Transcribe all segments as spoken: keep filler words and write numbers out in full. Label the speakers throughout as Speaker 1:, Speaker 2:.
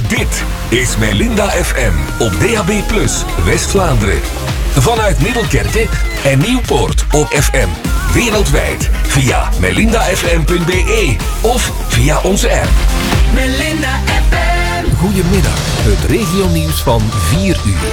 Speaker 1: Dit is Melinda F M op D A B plus, West-Vlaanderen. Vanuit Middelkerke en Nieuwpoort op F M. Wereldwijd via melinda f m punt b e of via onze app.
Speaker 2: Melinda F M.
Speaker 1: Goedemiddag, het regionieuws van vier uur.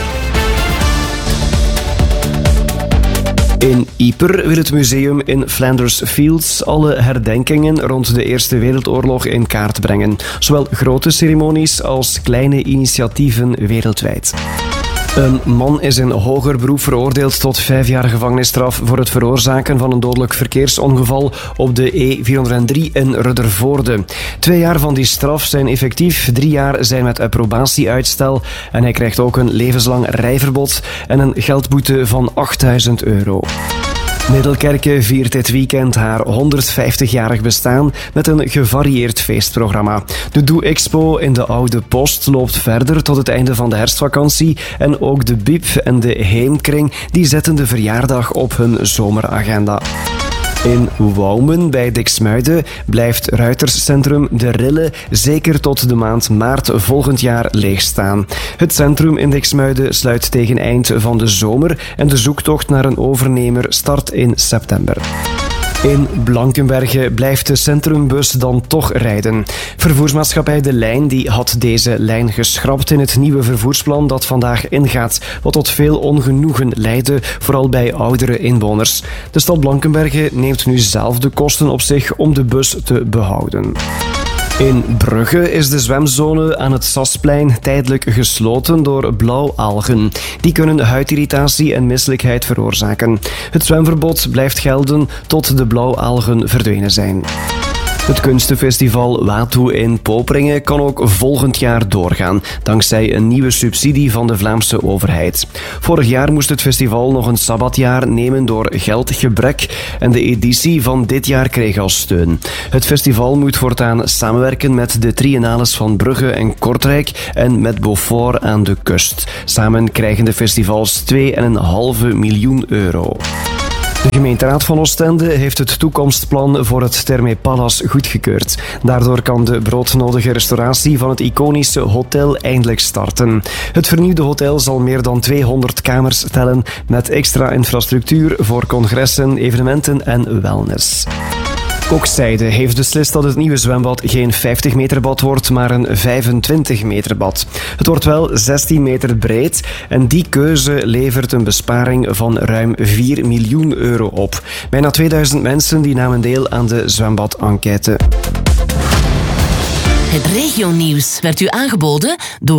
Speaker 3: In Yper wil het museum in Flanders Fields alle herdenkingen rond de Eerste Wereldoorlog in kaart brengen. Zowel grote ceremonies als kleine initiatieven wereldwijd. Een man is in hoger beroep veroordeeld tot vijf jaar gevangenisstraf voor het veroorzaken van een dodelijk verkeersongeval op de E vierhonderddrie in Ruddervoorde. Twee jaar van die straf zijn effectief, drie jaar zijn met approbatieuitstel en hij krijgt ook een levenslang rijverbod en een geldboete van achtduizend euro. Middelkerke viert dit weekend haar honderdvijftigjarig bestaan met een gevarieerd feestprogramma. De Doe Expo in de Oude Post loopt verder tot het einde van de herfstvakantie en ook de B I P en de Heemkring die zetten de verjaardag op hun zomeragenda. In Wouwen bij Diksmuide blijft ruiterscentrum De Rille zeker tot de maand maart volgend jaar leegstaan. Het centrum in Diksmuide sluit tegen eind van de zomer en de zoektocht naar een overnemer start in september. In Blankenberge blijft de centrumbus dan toch rijden. Vervoersmaatschappij De Lijn die had deze lijn geschrapt in het nieuwe vervoersplan dat vandaag ingaat, wat tot veel ongenoegen leidde, vooral bij oudere inwoners. De stad Blankenberge neemt nu zelf de kosten op zich om de bus te behouden. In Brugge is de zwemzone aan het Sasplein tijdelijk gesloten door blauwalgen. Die kunnen huidirritatie en misselijkheid veroorzaken. Het zwemverbod blijft gelden tot de blauwalgen verdwenen zijn. Het kunstenfestival Watu in Poperinge kan ook volgend jaar doorgaan, dankzij een nieuwe subsidie van de Vlaamse overheid. Vorig jaar moest het festival nog een sabbatjaar nemen door geldgebrek en de editie van dit jaar kreeg al steun. Het festival moet voortaan samenwerken met de Triennales van Brugge en Kortrijk en met Beaufort aan de kust. Samen krijgen de festivals twee komma vijf miljoen euro. De gemeenteraad van Oostende heeft het toekomstplan voor het Thermae Palace goedgekeurd. Daardoor kan de broodnodige restauratie van het iconische hotel eindelijk starten. Het vernieuwde hotel zal meer dan tweehonderd kamers tellen met extra infrastructuur voor congressen, evenementen en wellness. Kokzijde heeft beslist dat het nieuwe zwembad geen vijftig meter bad wordt, maar een vijfentwintig meter bad. Het wordt wel zestien meter breed en die keuze levert een besparing van ruim vier miljoen euro op. Bijna tweeduizend mensen die namen deel aan de zwembad-enquête.
Speaker 2: Het regionieuws werd u aangeboden door